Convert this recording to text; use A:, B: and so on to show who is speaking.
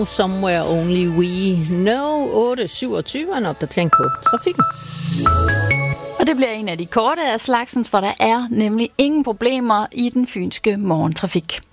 A: Somewhere Only We Know. 8.27 en opdatering på trafikken.
B: Og det bliver en af de korte af slagsen, for der er nemlig ingen problemer i den fynske morgentrafik.